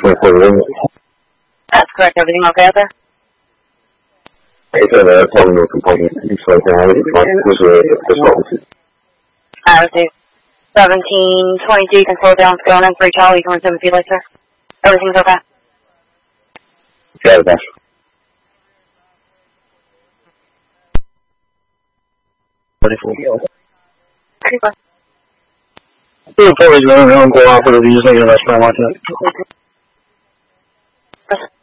That's correct. Everything okay out there? It's a terminal component. It's like was a consultancy. Received. 1722, you can slow down, going in 3 Charlie, you can resume if you'd like, sir. Everything's okay? Yeah, that's. Super. Probably going to go off with a visa in a restaurant like that.